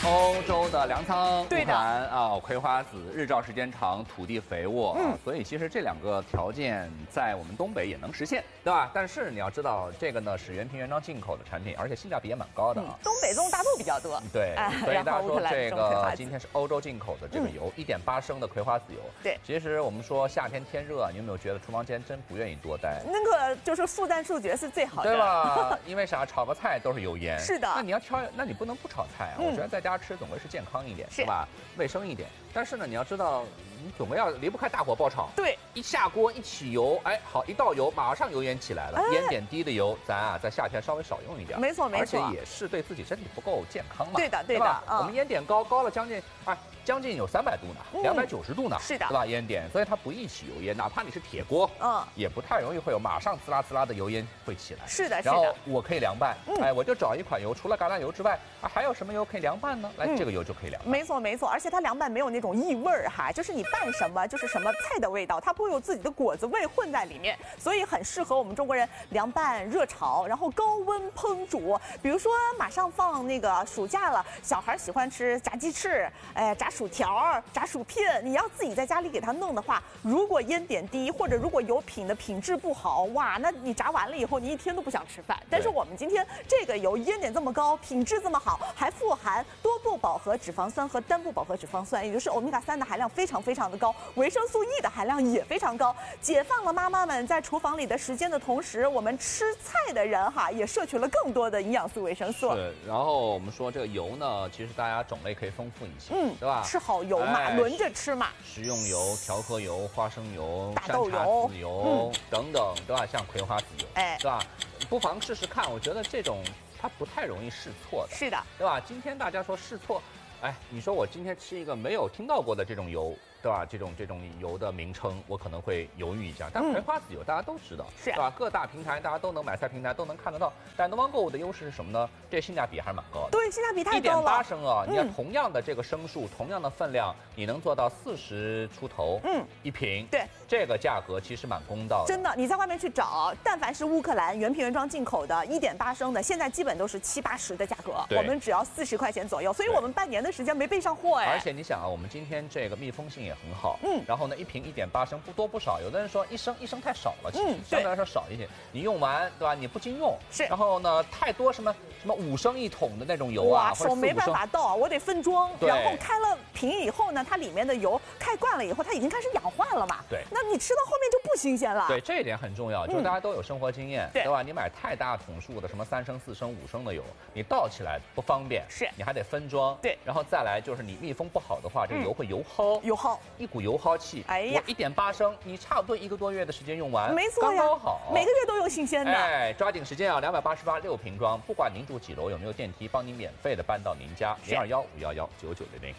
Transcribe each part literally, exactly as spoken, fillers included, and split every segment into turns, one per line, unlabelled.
欧洲的粮仓，
对的
啊，葵花籽日照时间长，土地肥沃，嗯，所以其实这两个条件在我们东北也能实现，对吧？但是你要知道，这个呢是原瓶原装进口的产品，而且性价比也蛮高的啊。
嗯、东北种大豆比较多，
对，
哎、
所以大家说这个
今
今天是欧洲进口的这个油，一点八升的葵花籽油。
对，
其实我们说夏天天热，你有没有觉得厨房间真不愿意多待？
那个就是速战速决是最好的，
对吧？因为啥？炒个菜都是油烟。
是的。
那你要挑，那你不能不炒菜啊。嗯、我觉得在家吃总归是健康一点，是吧？卫生一点。但是呢，你要知道，你总归要离不开大火爆炒。
对。
一下锅一起油，哎，好，一倒油，马上油烟起来了。哎、烟点低的油，咱啊在夏天稍微少用一点。
没错没错。
而且也是对自己身体不够健康嘛。
对的对的。
嗯、我们烟点高高了将近哎。将近有三百度呢，两百九十度呢，
是的，
对吧？烟点，所以它不易起油烟，哪怕你是铁锅，嗯，也不太容易会有马上滋啦滋啦的油烟会起来。
是的，是
的。然后我可以凉拌，
嗯、
哎，我就找一款油，除了橄榄油之外，啊，还有什么油可以凉拌呢？来，嗯、这个油就可以凉拌。
没错，没错，而且它凉拌没有那种异味儿哈，就是你拌什么就是什么菜的味道，它不会有自己的果子味混在里面，所以很适合我们中国人凉拌、热炒，然后高温烹煮。比如说马上放那个暑假了，小孩喜欢吃炸鸡翅，哎，炸薯条。炸薯片，你要自己在家里给它弄的话，如果烟点低，或者如果油品的品质不好，哇，那你炸完了以后，你一天都不想吃饭。但是我们今天这个油烟点这么高，品质这么好，还富含多不饱和脂肪酸和单不饱和脂肪酸，也就是欧米伽三的含量非常非常的高，维生素 E 的含量也非常高，解放了妈妈们在厨房里的时间的同时，我们吃菜的人哈也摄取了更多的营养素、维生素。
是，然后我们说这个油呢，其实大家种类可以丰富一些，嗯，对吧？
吃好油嘛。轮着吃嘛，
食用油、调和油、花生油、
大豆
油、籽油、嗯、等等，对吧？像葵花籽油，哎，对吧？不妨试试看，我觉得这种它不太容易试错的，
是的，
对吧？今天大家说试错，哎，你说我今天吃一个没有听到过的这种油。对吧？这种这种油的名称，我可能会犹豫一下。但葵花籽油大家都知道，
是、
嗯、吧？各大平台大家都能买菜平台都能看得到。但东方购物的优势是什么呢？这性价比还是蛮高的。
对，性价比太高了。
一点八升啊，你看同样的这个升数，嗯、同样的分量，你能做到四十出头，嗯，一瓶。
对，
这个价格其实蛮公道的。
真的，你在外面去找，但凡是乌克兰原瓶原装进口的，一点八升的，现在基本都是七八十的价格，我们只要四十块钱左右。所以我们半年的时间没备上货哎。
而且你想啊，我们今天这个密封性也很好，嗯。然后呢，一瓶一点八升不多不少，有的人说一升一升太少了，其实相对来说少一些。你用完对吧？你不经用
是。
然后呢，太多什么什么五升一桶的那种油啊，
手没办法倒，我得分装。然后开了瓶以后呢，它里面的油开惯了以后，它已经开始氧化了嘛。
对。
那你吃到后面就不新鲜了。
对，这一点很重要，就是大家都有生活经验，
对
吧？你买太大桶数的什么三升、四升、五升的油，你倒起来不方便，
是。
你还得分装。
对。
然后再来就是你密封不好的话，这个油会油耗，
油耗，
一股油耗气。
哎呀。
一点八升，你差不多一个多月的时间用完，
没错呀，
刚刚好，
每个月都有新鲜的。
哎，抓紧时间啊，两百八十八六瓶装，不管您住几楼，有没有电梯，帮您免费的搬到您家，零二幺五幺幺九九零零。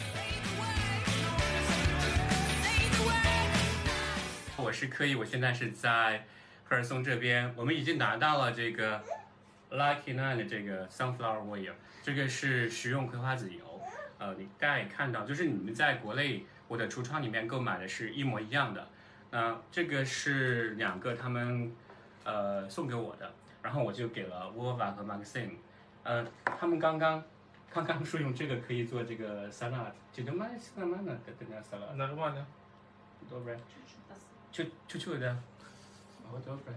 我是柯以，我现在是在赫尔松这边，我们已经拿到了这个 Lucky Nine 的这个 Sunflower Oil， 这个是食用葵花籽油。呃，你大家也看到，就是你们在国内我的橱窗里面购买的是一模一样的。那、呃、这个是两个他们呃送给我的，然后我就给了 Wolva 和 Maxim， 呃，他们刚刚刚刚说用这个可以做这个 salad， 就能买什么呢？这个 salad，
那个嘛呢
？Dobre， 就就就的，哦 Dobre，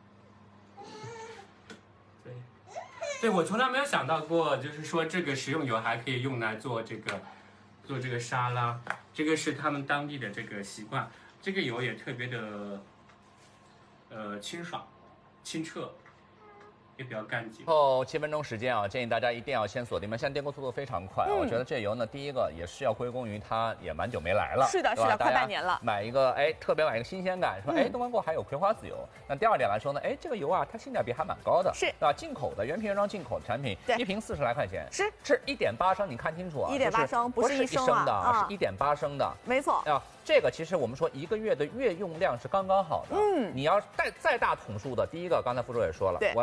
对。对，我从来没有想到过，就是说这个食用油还可以用来做这个做这个沙拉，这个是他们当地的这个习惯。这个油也特别的呃清爽、清澈，也比较干净。
后七分钟时间啊，建议大家一定要先锁定嘛。现在电锅速度非常快，嗯、我觉得这油呢，第一个也是要归功于它也蛮久没来了，
是的，是的，快半年了。
买一个哎，特别买一个新鲜感，说哎，东方购还有葵花籽油。那第二点来说呢，哎，这个油啊，它性价比还蛮高的，
是，
对吧？进口的原瓶原装进口的产品，一瓶四十来块钱，
是
是一点八升，你看清楚啊，
一点八升不是一升
的啊，是一点八升的，
没错
啊。这个其实我们说一个月的月用量是刚刚好的，嗯，你要再再大桶数的，第一个刚才副主也说了，我要再分到。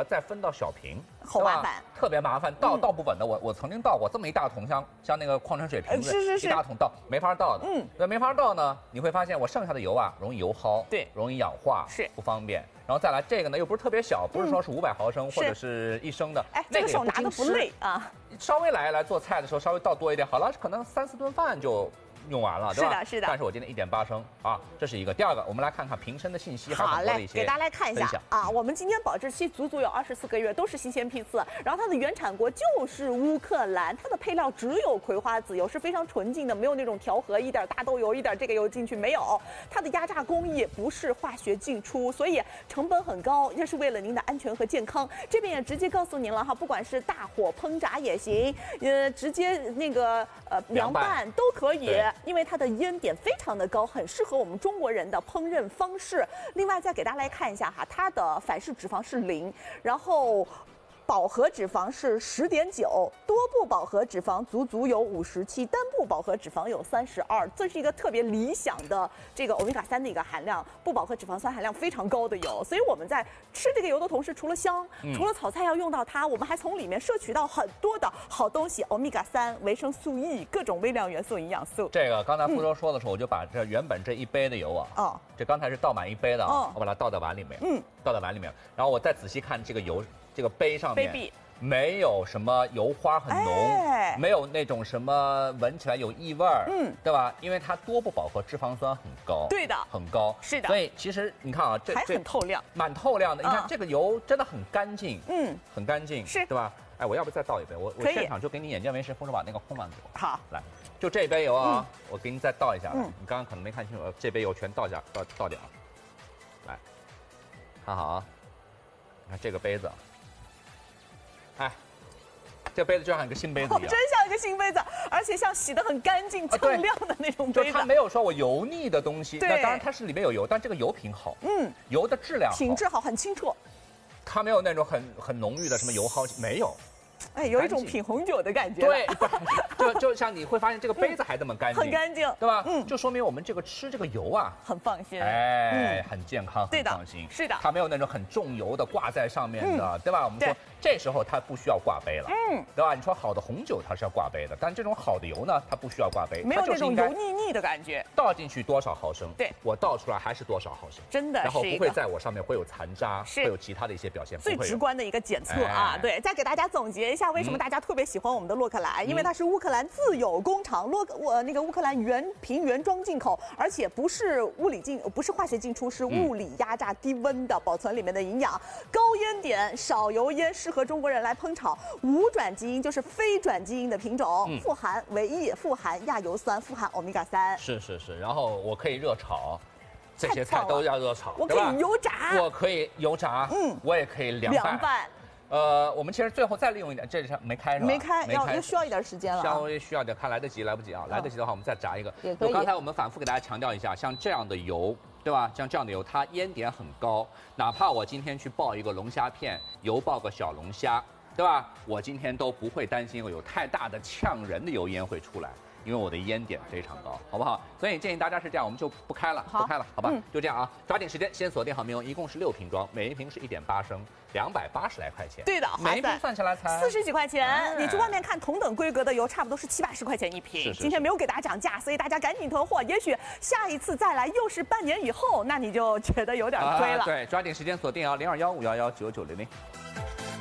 倒小瓶，
好麻烦，
特别麻烦，倒倒不稳的。我我曾经倒过这么一大桶，像像那个矿泉水瓶子，
是是是，
一大桶倒没法倒的。
嗯，
对，没法倒呢，你会发现我剩下的油啊容易油耗，
对，
容易氧化，
是
不方便。然后再来这个呢又不是特别小，不是说是五百毫升或者是一升的，
哎，这个手拿的不累啊。
稍微来来做菜的时候稍微倒多一点，好了，可能三四顿饭就用完了，对吧？
是的，是的。
但是我今天一点八升啊，这是一个。第二个，我们来看看瓶身的信息，
好嘞，给大家来看一下啊。我们今天保质期足足有二十四个月，都是新鲜批次。然后它的原产国就是乌克兰，它的配料只有葵花籽油，是非常纯净的，没有那种调和，一点大豆油，一点这个油进去没有。它的压榨工艺不是化学进出，所以成本很高，这是为了您的安全和健康。这边也直接告诉您了哈，不管是大火烹炸也行，呃，直接那个呃凉拌都可以。因为它的烟点非常的高，很适合我们中国人的烹饪方式。另外再给大家来看一下哈，它的反式脂肪是零，然后饱和脂肪是十点九，多不饱和脂肪足足有五十七，单不饱和脂肪有三十二，这是一个特别理想的这个欧米伽三的一个含量，不饱和脂肪酸含量非常高的油。所以我们在吃这个油的同时，除了香，嗯、除了炒菜要用到它，我们还从里面摄取到很多的好东西，欧米伽三、维生素 E、各种微量元素、营养素。
这个刚才福州说的时候，我就把这原本这一杯的油啊，哦，这刚才是倒满一杯的啊，哦、我把它倒在碗里面，嗯，倒在碗里面，然后我再仔细看这个油。这个杯上面没有什么油花很浓，哎、没有那种什么闻起来有异味儿，嗯，对吧？因为它多不饱和脂肪酸很高，
对的，
很高，
是的。
所以其实你看啊，这
还很透亮，
蛮透亮的。你看这个油真的很干净，嗯，很干净，
是，
对吧？哎，我要不再倒一杯？我我现场就给你眼见为实，风手把那个空碗给我。
好，
来，就这杯油啊，嗯、我给你再倒一下。嗯，你刚刚可能没看清楚，这杯油全倒下，倒倒点啊。来，看好啊，你看这个杯子。哎，这杯子就像一个新杯子一样，
真像一个新杯子，而且像洗得很干净、锃亮的那种杯子。
就它没有说我油腻的东西，那当然它是里面有油，但这个油品好，嗯，油的质量好，
品质好，很清澈。
它没有那种很很浓郁的什么油耗，没有。
哎，有一种品红酒的感觉。
对，就就像你会发现这个杯子还这么干净，
很干净，
对吧？嗯，就说明我们这个吃这个油啊，
很放心，
哎，很健康，很放心。
是的，
它没有那种很重油的挂在上面的，对吧？我们说这时候它不需要挂杯了，嗯，对吧？你说好的红酒它是要挂杯的，但这种好的油呢，它不需要挂杯，
没有那种油腻腻的感觉。
倒进去多少毫升，
对，
我倒出来还是多少毫升，
真的，
然后不会在我上面会有残渣，
是
会有其他的一些表现，
最直观的一个检测啊。对，再给大家总结一下，为什么大家特别喜欢我们的洛克兰，因为它是乌克兰自有工厂，洛我那个乌克兰原瓶原装进口，而且不是物理进，不是化学进出，是物理压榨低温的保存里面的营养，高烟点少油烟，适合中国人来烹炒。无转基因就是非转基因的品种，富含维 E， 富含亚油酸，富含欧米伽三。
是是是，然后我可以热炒。这些菜都要热炒，
我可以油炸，
我可以油炸，嗯，我也可以凉拌。
凉拌。
呃，我们其实最后再利用一点，这是没开是吧？
没开，要要需要一点时间了。
稍微需要点，看来得及来不及啊？来得及的话，我们再炸一个。也可以。刚才我们反复给大家强调一下，像这样的油，对吧？像这样的油，它烟点很高，哪怕我今天去爆一个龙虾片，油爆个小龙虾，对吧？我今天都不会担心有太大的呛人的油烟会出来。因为我的烟点非常高，好不好？所以建议大家是这样，我们就不开了，不开了，好吧？嗯、就这样啊，抓紧时间，先锁定好名额，一共是六瓶装，每一瓶是一点八升，两百八十来块钱。
对的，
每一瓶算下来才
四十几块钱。哎、你去外面看同等规格的油，差不多是七八十块钱一瓶。是是是今天没有给大家涨价，所以大家赶紧囤货。也许下一次再来又是半年以后，那你就觉得有点亏了。
啊、对，抓紧时间锁定啊，零二幺五幺幺九九零零。